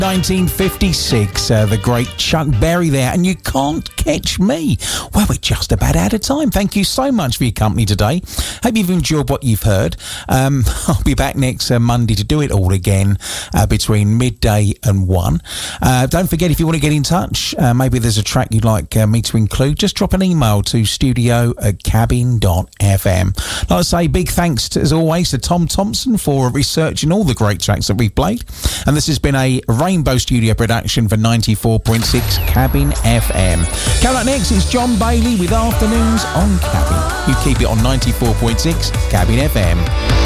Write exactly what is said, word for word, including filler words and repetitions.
nineteen fifty-six, uh, the great Chuck Berry there, and You Can't Catch Me. Well, we're just about out of time. Thank you so much for your company today. Hope you've enjoyed what you've heard. Um, I'll be back next uh, Monday to do it all again uh, between midday and one. Uh, don't forget, if you want to get in touch, uh, maybe there's a track you'd like uh, me to include, just drop an email to studio at cabin dot f m. Like I say, big thanks to, as always to Tom Thompson for researching all the great tracks that we've played. And this has been a Rainbow Studio production for ninety-four point six Cabin F M. Coming up next is John Bailey with Afternoons on Cabin. You keep it on ninety-four point six Cabin F M.